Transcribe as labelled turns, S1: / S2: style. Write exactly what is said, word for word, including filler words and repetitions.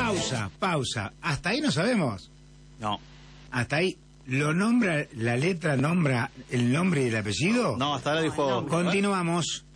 S1: Pausa, pausa. Hasta ahí no sabemos.
S2: No.
S1: Hasta ahí. ¿Lo nombra, la letra nombra el nombre y el apellido?
S2: No, hasta ahora dijo...
S1: Continuamos.